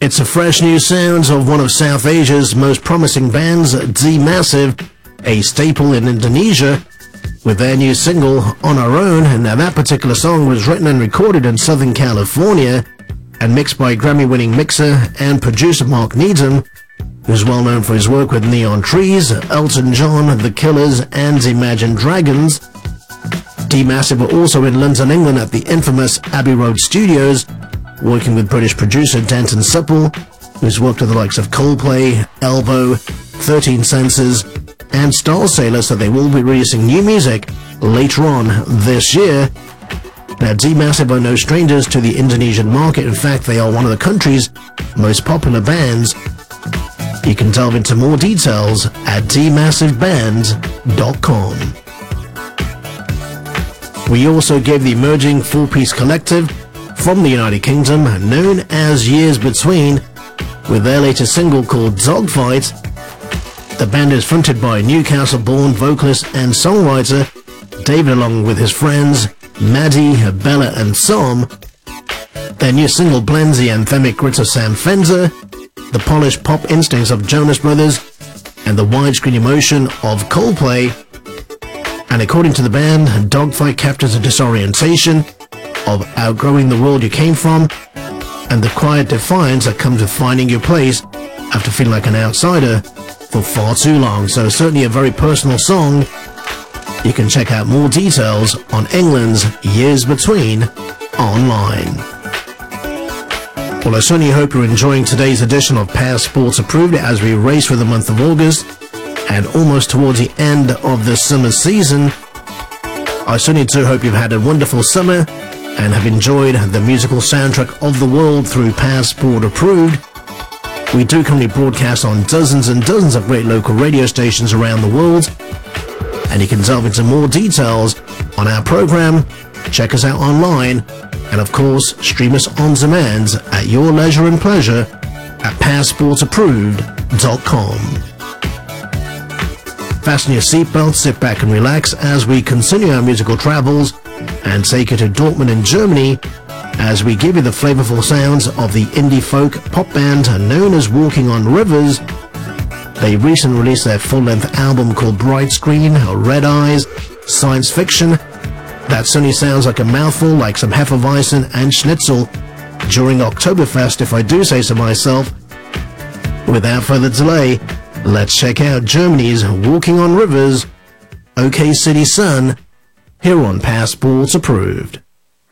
It's a fresh new sound of one of South Asia's most promising bands, D Massive, a staple in Indonesia, with their new single, On Our Own. Now that particular song was written and recorded in Southern California and mixed by Grammy-winning mixer and producer Mark Needham, who's well known for his work with Neon Trees, Elton John, The Killers, and Imagine Dragons. D Massive were also in London, England at the infamous Abbey Road Studios, working with British producer Denton Supple, who's worked with the likes of Coldplay, Elbow, 13 Senses, and Star Sailor, so they will be releasing new music later on this year. Now, D Massive are no strangers to the Indonesian market. In fact, they are one of the country's most popular bands. You can delve into more details at dmassiveband.com. We also gave the emerging four-piece collective from the United Kingdom, known as Years Between, with their latest single called Dogfight. The band is fronted by Newcastle-born vocalist and songwriter David, along with his friends Maddie, Bella and Sam. Their new single blends the anthemic grit of Sam Fender, the polished pop instincts of Jonas Brothers, and the widescreen emotion of Coldplay. And according to the band, Dogfight captures a disorientation of outgrowing the world you came from and the quiet defiance that comes with finding your place after feeling like an outsider for far too long. So certainly a very personal song. You can check out more details on England's Years Between online. Well, I certainly hope you're enjoying today's edition of Past Sports Approved as we race through the month of August and almost towards the end of the summer season. I certainly do hope you've had a wonderful summer and have enjoyed the musical soundtrack of the world through Past Sport Approved. We do currently broadcast on dozens and dozens of great local radio stations around the world, and you can delve into more details on our program, check us out online, and of course stream us on demand at your leisure and pleasure at PastSportsApproved.com. Fasten your seatbelts, sit back and relax as we continue our musical travels and take you to Dortmund in Germany as we give you the flavorful sounds of the indie folk pop band known as Walking on Rivers. They recently released their full-length album called Bright Screen, Red Eyes, Science Fiction. That certainly sounds like a mouthful, like some Hefeweizen and Schnitzel during Oktoberfest, if I do say so myself. Without further delay, let's check out Germany's Walking on Rivers, OK City Sun, here on Past Sports Approved.